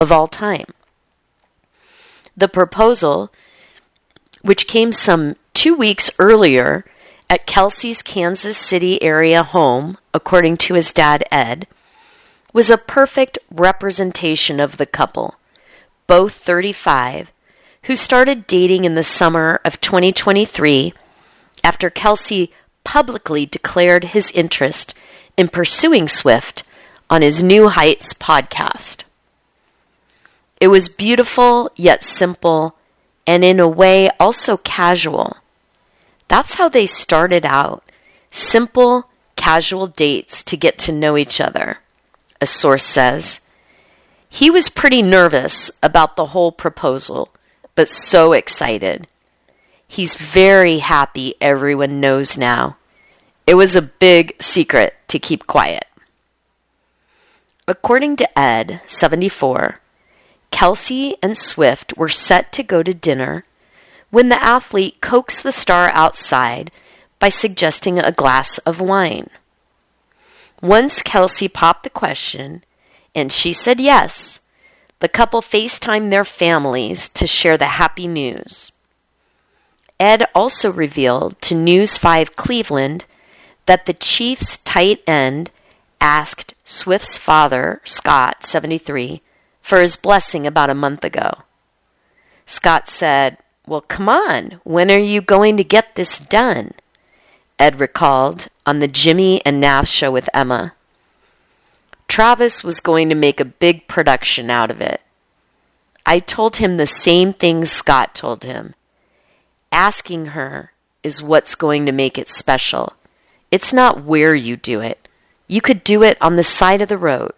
of all time. The proposal, which came some 2 weeks earlier at Kelsey's Kansas City area home, according to his dad, Ed, was a perfect representation of the couple, both 35, who started dating in the summer of 2023 after Kelsey publicly declared his interest in pursuing Swift on his New Heights podcast. It was beautiful yet simple, and in a way also casual. That's how they started out. Simple, casual dates to get to know each other, a source says. He was pretty nervous about the whole proposal, but so excited. He's very happy everyone knows now. It was a big secret to keep quiet. According to Ed, 74, Kelsey and Swift were set to go to dinner when the athlete coaxed the star outside by suggesting a glass of wine. Once Kelsey popped the question, and she said yes, the couple FaceTimed their families to share the happy news. Ed also revealed to News 5 Cleveland that the Chiefs' tight end asked Swift's father, Scott, 73, for his blessing about a month ago. Scott said, "Well, come on, when are you going to get this done?" Ed recalled on the Jimmy and Nath show with Emma. Travis was going to make a big production out of it. I told him the same thing Scott told him. Asking her is what's going to make it special. It's not where you do it. You could do it on the side of the road.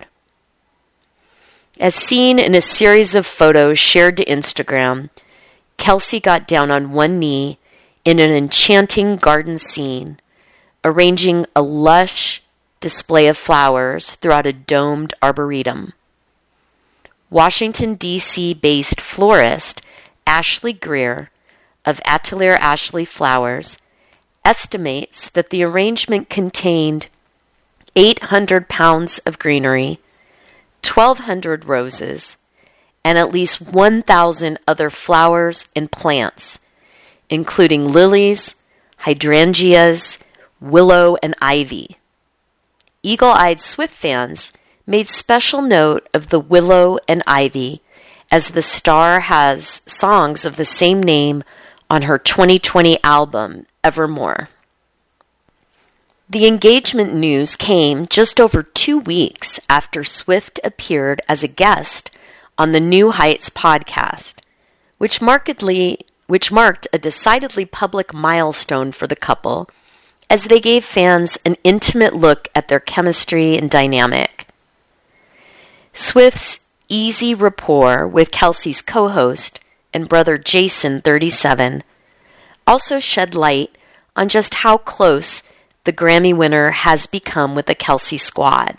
As seen in a series of photos shared to Instagram, Kelsey got down on one knee in an enchanting garden scene, arranging a lush display of flowers throughout a domed arboretum. Washington, D.C.-based florist Ashley Greer of Atelier Ashley Flowers estimates that the arrangement contained 800 pounds of greenery, 1,200 roses, and at least 1,000 other flowers and plants, including lilies, hydrangeas, willow, and ivy. Eagle-eyed Swift fans made special note of the willow and ivy, as the star has songs of the same name on her 2020 album, Evermore. The engagement news came just over 2 weeks after Swift appeared as a guest on the New Heights podcast, which marked a decidedly public milestone for the couple, as they gave fans an intimate look at their chemistry and dynamic. Swift's easy rapport with Kelsey's co-host and brother Jason, 37, also shed light on just how close the Grammy winner has become with the Kelsey squad.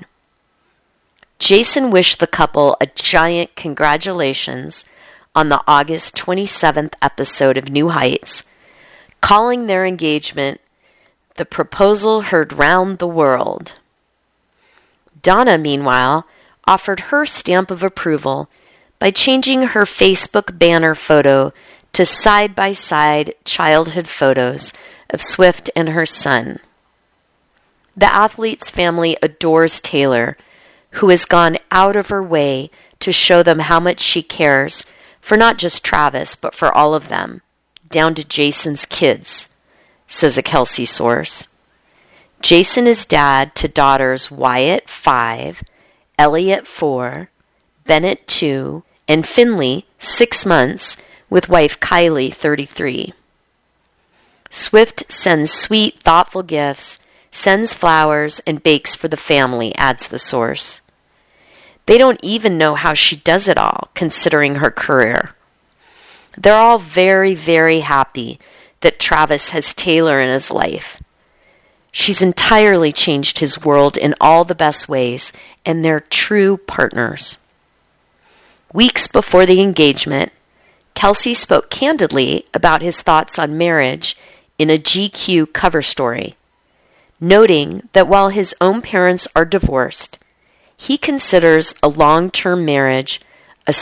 Jason wished the couple a giant congratulations on the August 27th episode of New Heights, calling their engagement the proposal heard round the world. Donna, meanwhile, offered her stamp of approval by changing her Facebook banner photo to side-by-side childhood photos of Swift and her son. The athlete's family adores Taylor, who has gone out of her way to show them how much she cares for not just Travis, but for all of them, down to Jason's kids, says a Kelsey source. Jason is dad to daughters Wyatt, 5, Elliot, 4, Bennett, 2, and Finley, 6 months, with wife Kylie, 33. Swift sends sweet, thoughtful gifts, sends flowers, and bakes for the family, adds the source. They don't even know how she does it all, considering her career. They're all very, very happy that Travis has Taylor in his life. She's entirely changed his world in all the best ways, and they're true partners. Weeks before the engagement, Kelsey spoke candidly about his thoughts on marriage in a GQ cover story, noting that while his own parents are divorced, he considers a long-term marriage